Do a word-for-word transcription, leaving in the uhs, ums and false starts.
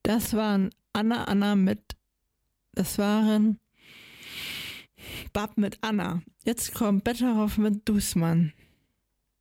Das waren Anna, Anna mit, das waren Bab mit Anna. Jetzt kommt Betterhoff mit Dußmann.